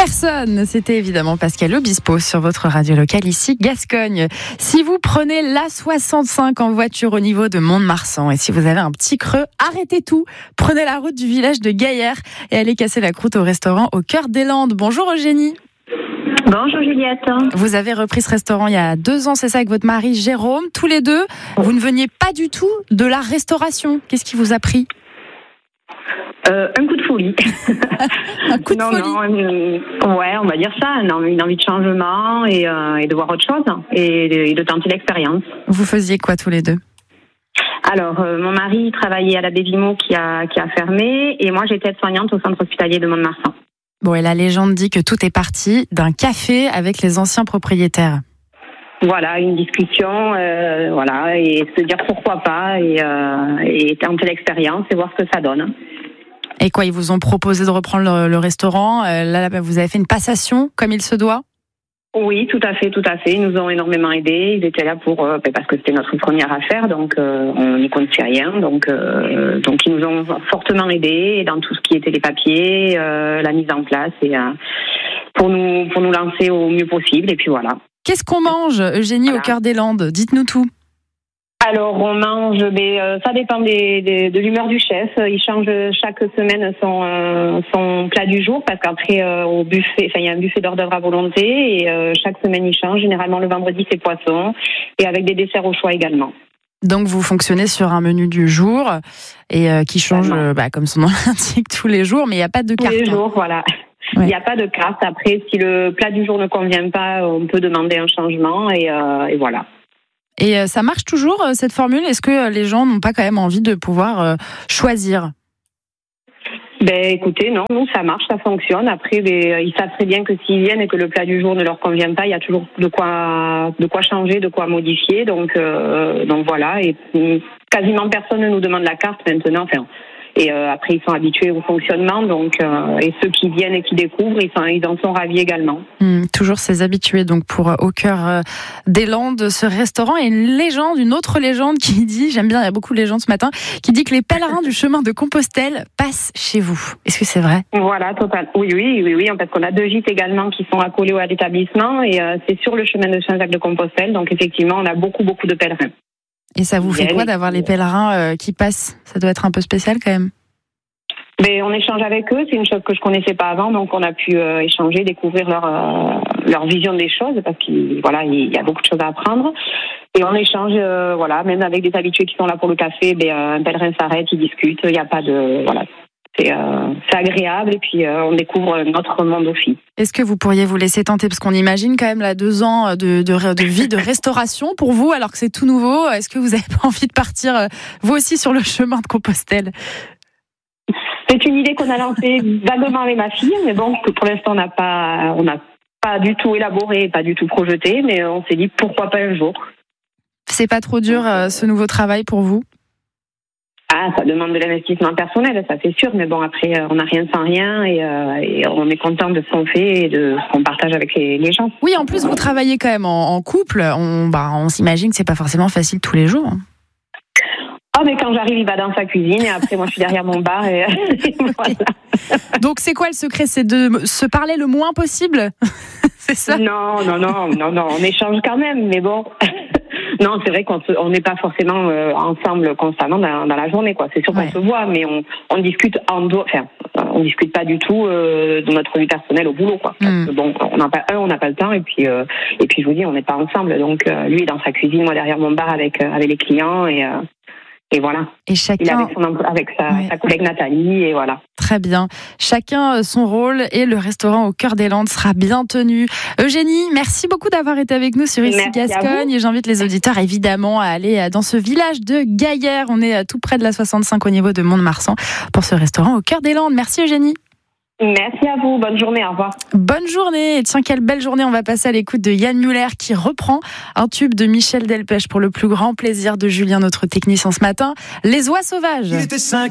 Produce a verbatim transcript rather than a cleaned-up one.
Personne, c'était évidemment Pascal Obispo sur votre radio locale ici, Gascogne. Si vous prenez l'A soixante-cinq en voiture au niveau de Mont-de-Marsan et si vous avez un petit creux, arrêtez tout. Prenez la route du village de Gaillère et allez casser la croûte au restaurant au cœur des Landes. Bonjour Eugénie. Bonjour Juliette. Vous avez repris ce restaurant il y a deux ans, c'est ça, avec votre mari Jérôme. Tous les deux, vous ne veniez pas du tout de la restauration. Qu'est-ce qui vous a pris ? Euh, un coup de folie. Un coup de non, folie. Non, euh, ouais, on va dire ça, une, une envie de changement et, euh, et de voir autre chose et de, et de tenter l'expérience. Vous faisiez quoi tous les deux ? Alors, euh, mon mari travaillait à la Bévimo qui a, qui a fermé et moi j'étais aide-soignante au centre hospitalier de Mont-de-Marsan. Bon, et la légende dit que tout est parti d'un café avec les anciens propriétaires. Voilà, une discussion, euh, voilà, et se dire pourquoi pas et, euh, et tenter l'expérience et voir ce que ça donne. Et quoi, ils vous ont proposé de reprendre le, le restaurant. Euh, là, là, vous avez fait une passation comme il se doit ? Oui, tout à fait, tout à fait. Ils nous ont énormément aidés. Ils étaient là pour euh, parce que c'était notre première affaire, donc euh, on n'y connaissait rien. Donc, euh, donc ils nous ont fortement aidés dans tout ce qui était les papiers, euh, la mise en place et euh, pour nous pour nous lancer au mieux possible. Et puis voilà. Qu'est-ce qu'on mange, Eugénie, voilà. Au cœur des Landes ? Dites-nous tout. Alors, on mange, mais euh, ça dépend des, des, de l'humeur du chef. Il change chaque semaine son, euh, son plat du jour parce qu'après, euh, au buffet, enfin, il y a un buffet d'hors d'œuvre à volonté et euh, chaque semaine, il change. Généralement, le vendredi, c'est poisson et avec des desserts au choix également. Donc, vous fonctionnez sur un menu du jour et euh, qui change, euh, bah, comme son nom l'indique, tous les jours, mais il n'y a pas de carte. Tous les jours, voilà. Il n'y a pas de carte. Après, si le plat du jour ne convient pas, on peut demander un changement et, euh, et voilà. Et ça marche toujours, cette formule ? Est-ce que les gens n'ont pas quand même envie de pouvoir choisir ? Ben, écoutez, non, nous, ça marche, ça fonctionne. Après, ben, ils savent très bien que s'ils viennent et que le plat du jour ne leur convient pas, il y a toujours de quoi, de quoi changer, de quoi modifier. Donc, euh, donc voilà. Et quasiment personne ne nous demande la carte maintenant. Enfin, et euh, après, ils sont habitués au fonctionnement. Donc, euh, et ceux qui viennent et qui découvrent, ils, sont, ils en sont ravis également. Mmh, toujours ces habitués. Donc, pour euh, au cœur euh, des Landes, ce restaurant, et une légende, une autre légende qui dit, j'aime bien, il y a beaucoup de légendes ce matin, qui dit que les pèlerins du chemin de Compostelle passent chez vous. Est-ce que c'est vrai ? Voilà, total. Oui, oui, oui, oui, parce qu'on a deux gîtes également qui sont accolés à l'établissement et euh, c'est sur le chemin de Saint-Jacques de Compostelle. Donc, effectivement, on a beaucoup, beaucoup de pèlerins. Et ça vous fait quoi d'avoir les pèlerins euh, qui passent ? Ça doit être un peu spécial quand même. Ben, on échange avec eux, c'est une chose que je connaissais pas avant, donc on a pu euh, échanger, découvrir leur euh, leur vision des choses, parce qu'il voilà, il y a beaucoup de choses à apprendre. Et on échange, euh, voilà, même avec des habitués qui sont là pour le café, ben, un pèlerin s'arrête, il discute, il n'y a pas de voilà. C'est, euh, c'est agréable et puis euh, on découvre notre monde aussi. Est-ce que vous pourriez vous laisser tenter, parce qu'on imagine quand même là deux ans de, de, de vie de restauration pour vous alors que c'est tout nouveau. Est-ce que vous n'avez pas envie de partir euh, vous aussi sur le chemin de Compostelle ? C'est une idée qu'on a lancée vaguement avec ma fille, mais bon, que pour l'instant on n'a pas, on n'a pas du tout élaboré, pas du tout projeté, mais on s'est dit pourquoi pas un jour. C'est pas trop dur euh, ce nouveau travail pour vous ? Ah, ça demande de l'investissement personnel, ça c'est sûr, mais bon, après, on n'a rien sans rien et, euh, et on est content de ce qu'on fait et de ce qu'on partage avec les, les gens. Oui, en plus, vous travaillez quand même en, en couple. On, bah, on s'imagine que c'est pas forcément facile tous les jours. Oh, mais quand j'arrive, il va dans sa cuisine et après, moi, je suis derrière mon bar et, et voilà. Donc, c'est quoi le secret ? C'est de se parler le moins possible ? C'est ça ? Non, non, non, non, non, on échange quand même, mais bon. Non, c'est vrai qu'on on n'est pas forcément euh, ensemble constamment dans, dans la journée, quoi. C'est sûr ouais. qu'on se voit, mais on, on discute en dehors. Enfin, on discute pas du tout euh, de notre vie personnelle au boulot, quoi. Parce mm. que bon, on n'a pas un, on n'a pas le temps, et puis euh, et puis je vous dis, on n'est pas ensemble. Donc euh, lui est dans sa cuisine, moi derrière mon bar avec euh, avec les clients et. Euh, Et voilà. Et chacun... Il est avec, son, avec sa, ouais. sa collègue Nathalie, et voilà. Très bien. Chacun son rôle et le restaurant au cœur des Landes sera bien tenu. Eugénie, merci beaucoup d'avoir été avec nous sur Ici Gascogne. Et j'invite les auditeurs évidemment à aller dans ce village de Gaillère. On est tout près de la soixante-cinq au niveau de Mont-de-Marsan pour ce restaurant au cœur des Landes. Merci Eugénie. Merci à vous, bonne journée, au revoir. Bonne journée, et tiens, quelle belle journée, on va passer à l'écoute de Yann Muller qui reprend un tube de Michel Delpech pour le plus grand plaisir de Julien, notre technicien ce matin, Les Oies Sauvages. Il était cinq